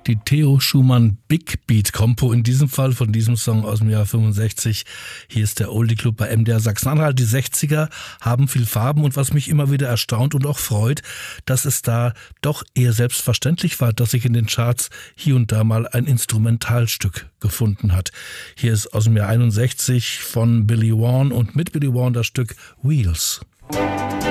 Die Theo Schumann Big Beat Compo, in diesem Fall von diesem Song aus dem Jahr 65. Hier ist der Oldie Club bei MDR Sachsen-Anhalt. Die 60er haben viel Farben und was mich immer wieder erstaunt und auch freut, dass es da doch eher selbstverständlich war, dass sich in den Charts hier und da mal ein Instrumentalstück gefunden hat. Hier ist aus dem Jahr 61 von Billy Vaughan und mit Billy Vaughan das Stück Wheels.